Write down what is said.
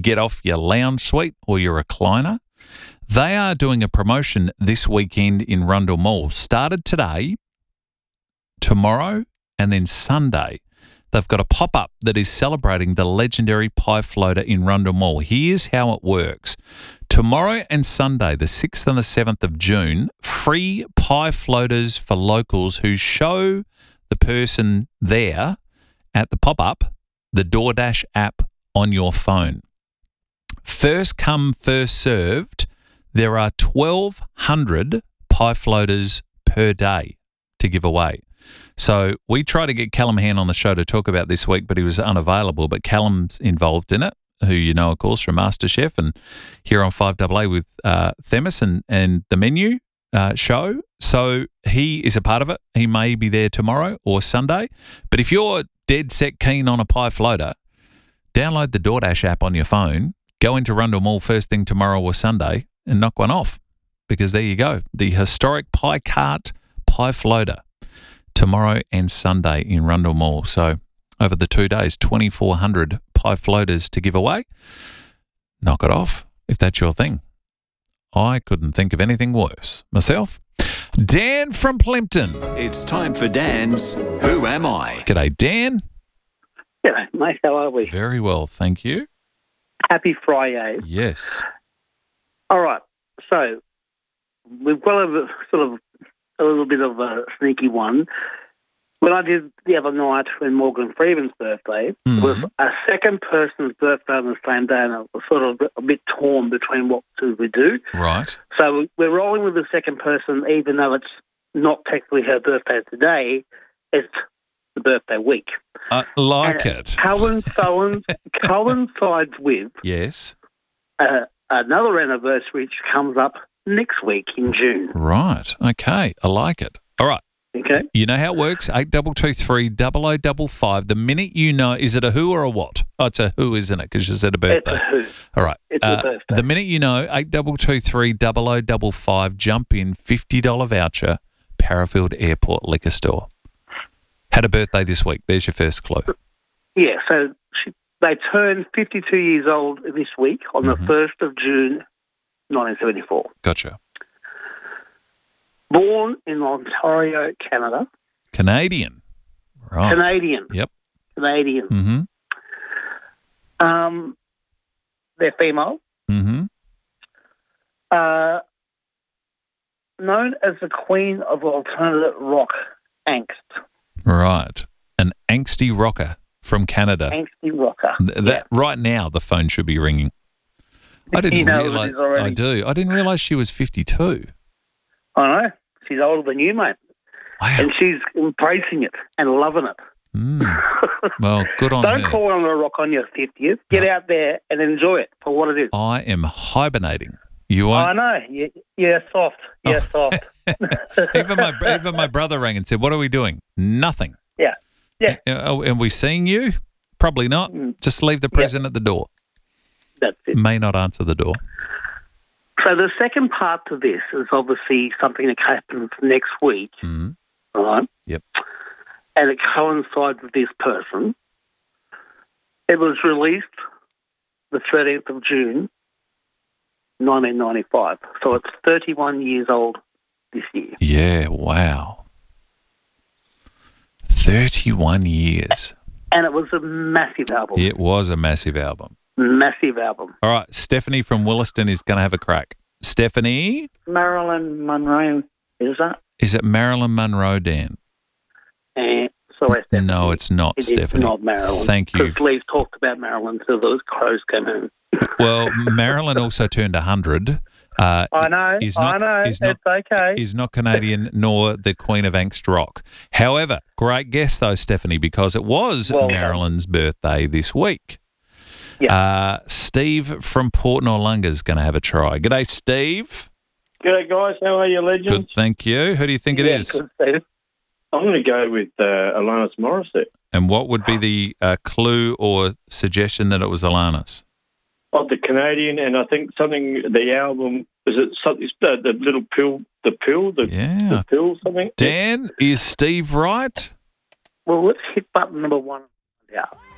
get off your lounge suite or your recliner. They are doing a promotion this weekend in Rundle Mall. Started today, tomorrow, and then Sunday. They've got a pop-up that is celebrating the legendary pie floater in Rundle Mall. Here's how it works. Tomorrow and Sunday, the 6th and the 7th of June, free pie floaters for locals who show the person there at the pop-up the DoorDash app on your phone. First come, first served. There are 1,200 pie floaters per day to give away. So we tried to get Callum Han on the show to talk about this week, but he was unavailable. But Callum's involved in it, who you know, of course, from MasterChef and here on 5AA with Themis and the menu show. So he is a part of it. He may be there tomorrow or Sunday. But if you're dead set keen on a pie floater, download the DoorDash app on your phone, go into Rundle Mall first thing tomorrow or Sunday and knock one off, because there you go. The historic pie cart pie floater tomorrow and Sunday in Rundle Mall. So over the 2 days, 2,400 pie floaters to give away. Knock it off if that's your thing. I couldn't think of anything worse myself. Dan from Plympton. It's time for Dan's Who Am I? G'day, Dan. G'day, mate. How are we? Very well, thank you. Happy Friday. Yes. All right. So we've got a little bit of a sneaky one. When I did the other night when Morgan Freeman's birthday, it was a second person's birthday on the same day, and I was sort of a bit torn between what we do. Right. So we're rolling with the second person, even though it's not technically her birthday today. It's the birthday week. It. Coincides with Yes. another anniversary which comes up next week in June. Right. Okay. I like it. All right. Okay. You know how it works. 8223 0055. The minute you know, is it a who or a what? Oh, it's a who, isn't it? Because you said a birthday. It's a who. All right. It's a birthday. The minute you know, 8223 0055. Jump in, $50 voucher, Parafield Airport Liquor Store. Had a birthday this week. There's your first clue. Yeah. So they turned 52 years old this week on the 1st of June, 1974. Gotcha. Born in Ontario, Canada. Canadian. Right. Canadian. Yep. Canadian. Mm-hmm. They're female. Mm-hmm. Known as the Queen of Alternative Rock Angst. Right. An angsty rocker from Canada. Angsty rocker. Right now, the phone should be ringing. I didn't realise. I do. I didn't realise she was 52. I know. She's older than you, mate. Wow. And she's embracing it and loving it. Well, good on her. Don't call on a rock on your 50th. Get out there and enjoy it for what it is. I am hibernating. You are. I know. You're soft. You're soft. Even my brother rang and said, "What are we doing?" Nothing. Yeah. Are we seeing you? Probably not. Just leave the present at the door. That's it. May not answer the door. So the second part to this is obviously something that happens next week, right? Yep. And it coincides with this person. It was released the 13th of June, 1995. So it's 31 years old this year. Yeah, wow. 31 years. And it was a massive album. It was a massive album. Massive album. All right, Stephanie from Williston is going to have a crack. Stephanie? Marilyn Monroe, is that? Is it Marilyn Monroe, Dan? Sorry, Stephanie. No, it's not, Stephanie. It's not Marilyn. Thank you. Because Lee talked about Marilyn until those crows came in. Well, Marilyn also turned 100. I know. It's okay. Is not Canadian nor the Queen of Angst Rock. However, great guess though, Stephanie, because it was Marilyn's birthday this week. Yeah. Steve from Port Noarlunga is going to have a try. G'day, Steve. G'day, guys. How are you, legends? Good, thank you. Who do you think it is? Good, Steve. I'm going to go with Alanis Morissette. And what would be the clue or suggestion that it was Alanis? Of the Canadian, and I think something, the album, is it something, the little pill, the pill, the pill, something? Dan, is Steve right? Well, let's hit button number 1. Yeah.